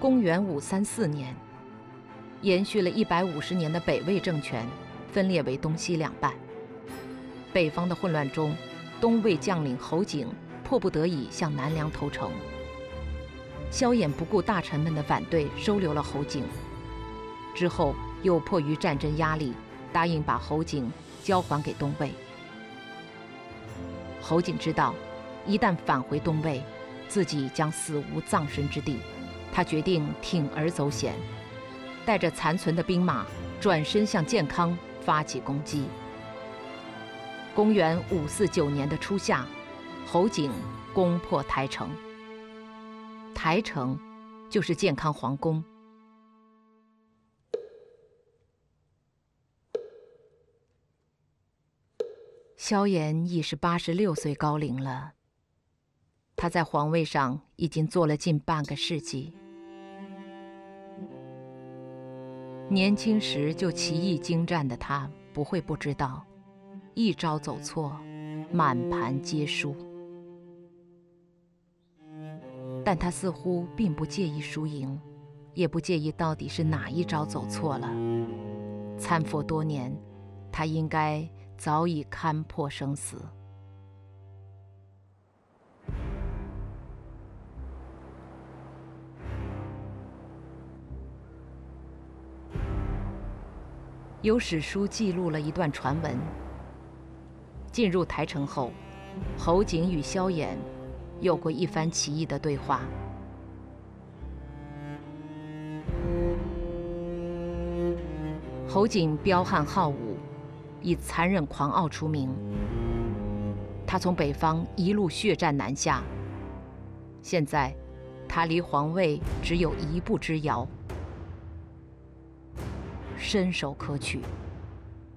公元534年，延续了150年的北魏政权分裂为东西两半。北方的混乱中，东魏将领侯景迫不得已向南梁投诚。萧衍不顾大臣们的反对，收留了侯景。之后又迫于战争压力，答应把侯景交还给东魏。侯景知道，一旦返回东魏，自己将死无葬身之地。他决定铤而走险，带着残存的兵马，转身向建康发起攻击。公元549年的初夏，侯景攻破台城。台城就是建康皇宫。萧衍已是86岁高龄了，他在皇位上已经坐了近半个世纪。年轻时就棋艺精湛的他，不会不知道，一招走错，满盘皆输。但他似乎并不介意输赢，也不介意到底是哪一招走错了。参佛多年，他应该早已看破生死。有史书记录了一段传闻：进入台城后，侯景与萧衍有过一番奇异的对话。侯景彪悍好武，以残忍狂傲出名。他从北方一路血战南下，现在他离皇位只有一步之遥，伸手可取。